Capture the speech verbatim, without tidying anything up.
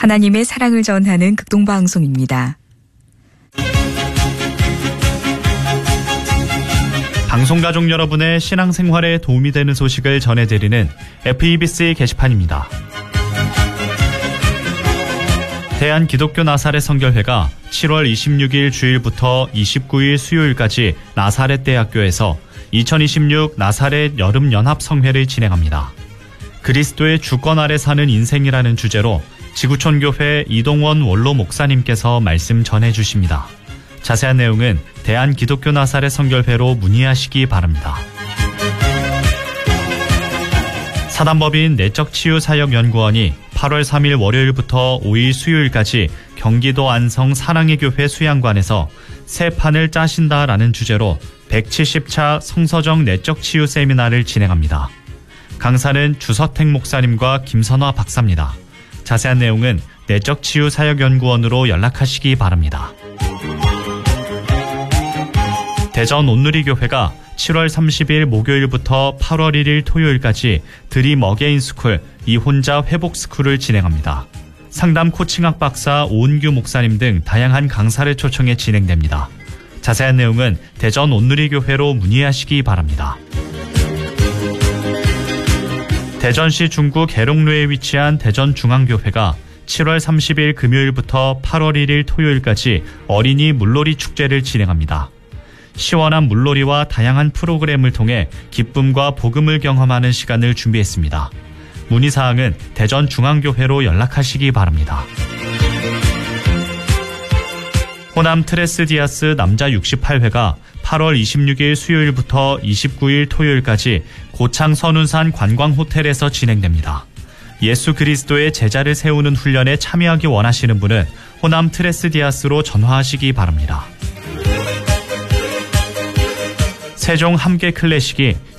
하나님의 사랑을 전하는 극동방송입니다. 방송가족 여러분의 신앙생활에 도움이 되는 소식을 전해드리는 에프이비씨 게시판입니다. 대한기독교 나사렛 선결회가 칠월 이십육일 주일부터 이십구일 수요일까지 나사렛 대학교에서 이천이십육 나사렛 여름연합성회를 진행합니다. 그리스도의 주권 아래 사는 인생이라는 주제로 지구촌교회 이동원 원로 목사님께서 말씀 전해주십니다. 자세한 내용은 대한기독교 나사렛 선결회로 문의하시기 바랍니다. 사단법인 내적치유사역연구원이 팔월 삼일 월요일부터 오일 수요일까지 경기도 안성 사랑의 교회 수양관에서 새 판을 짜신다라는 주제로 백칠십 차 성서적 내적치유 세미나를 진행합니다. 강사는 주서택 목사님과 김선화 박사입니다. 자세한 내용은 내적치유사역연구원으로 연락하시기 바랍니다. 대전 온누리교회가 칠월 삼십일 목요일부터 팔월 일일 토요일까지 드림 어게인 스쿨 이혼자 회복 스쿨을 진행합니다. 상담 코칭학 박사 오은규 목사님 등 다양한 강사를 초청해 진행됩니다. 자세한 내용은 대전 온누리교회로 문의하시기 바랍니다. 대전시 중구 계룡로에 위치한 대전중앙교회가 칠월 삼십일 금요일부터 팔월 일일 토요일까지 어린이 물놀이 축제를 진행합니다. 시원한 물놀이와 다양한 프로그램을 통해 기쁨과 복음을 경험하는 시간을 준비했습니다. 문의사항은 대전중앙교회로 연락하시기 바랍니다. 호남 트레스디아스 남자 육십팔 회가 팔월 이십육일 수요일부터 이십구일 토요일까지 고창 선운산 관광호텔에서 진행됩니다. 예수 그리스도의 제자를 세우는 훈련에 참여하기 원하시는 분은 호남 트레스디아스로 전화하시기 바랍니다. 세종 함께 클래식이